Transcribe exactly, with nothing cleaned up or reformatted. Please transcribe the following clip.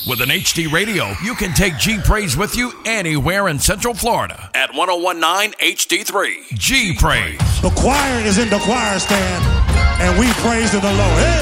With an H D radio, you can take G Praise with you anywhere in Central Florida at one oh one point nine H D three. G Praise. The choir is in the choir stand, and we praise to the Lord. Hey!